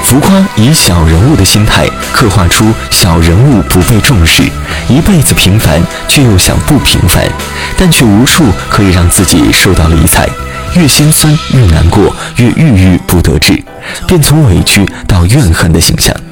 浮夸以小人物的心态刻画出小人物不被重视，一辈子平凡却又想不平凡，但却无处可以让自己受到理睬，越心酸越难过，越郁郁不得志，便从委屈到怨恨的形象。